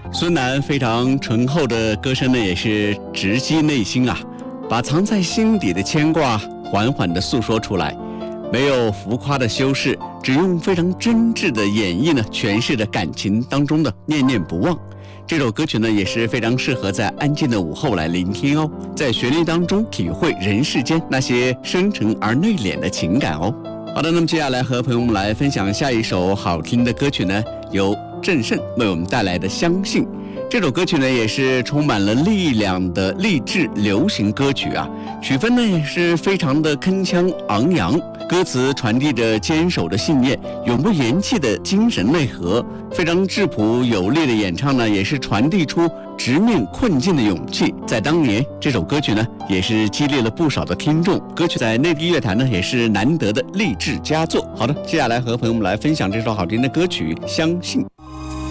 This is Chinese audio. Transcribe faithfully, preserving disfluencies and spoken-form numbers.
孙楠非常醇厚的歌声呢，也是直击内心啊，把藏在心底的牵挂缓缓地诉说出来，没有浮夸的修饰，只用非常真挚的演绎呢，诠释着感情当中的念念不忘。这首歌曲呢，也是非常适合在安静的午后来聆听哦，在旋律当中体会人世间那些深沉而内敛的情感哦。好的，那么接下来和朋友们来分享下一首好听的歌曲呢，由郑胜为我们带来的《相信》。这首歌曲呢，也是充满了力量的励志流行歌曲啊，曲风呢也是非常的铿锵昂扬，歌词传递着坚守的信念、永不言弃的精神内核，非常质朴有力的演唱呢，也是传递出直面困境的勇气。在当年，这首歌曲呢，也是激励了不少的听众，歌曲在内地乐坛呢，也是难得的励志佳作。好的，接下来和朋友们来分享这首好听的歌曲《相信》。